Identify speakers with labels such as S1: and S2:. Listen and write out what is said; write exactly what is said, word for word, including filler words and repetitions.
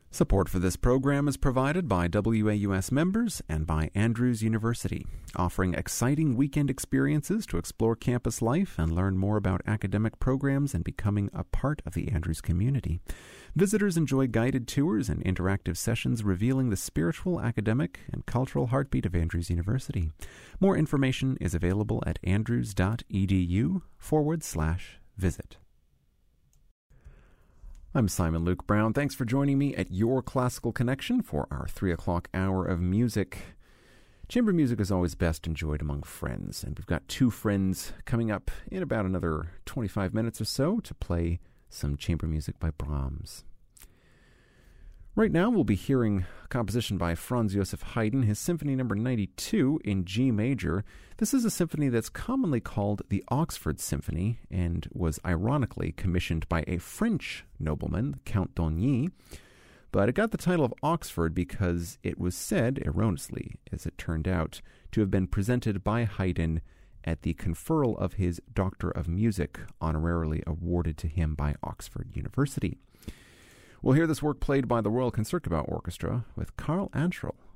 S1: Support for this program is provided by W A U S members and by Andrews University, offering exciting weekend experiences to explore campus life and learn more about academic programs and becoming a part of the Andrews community. Visitors enjoy guided tours and interactive sessions revealing the spiritual, academic, and cultural heartbeat of Andrews University. More information is available at andrews.edu forward slash visit. I'm Simon Luke Brown. Thanks for joining me at Your Classical Connection for our three o'clock hour of music. Chamber music is always best enjoyed among friends, and we've got two friends coming up in about another twenty-five minutes or so to play some chamber music by Brahms. Right now we'll be hearing a composition by Franz Joseph Haydn, his Symphony Number ninety-two in G major. This is a symphony that's commonly called the Oxford Symphony and was ironically commissioned by a French nobleman, Count d'Augny. But it got the title of Oxford because it was said, erroneously, as it turned out, to have been presented by Haydn at the conferral of his Doctor of Music, honorarily awarded to him by Oxford University. We'll hear this work played by the Royal Concertgebouw Orchestra with Carl Anschrell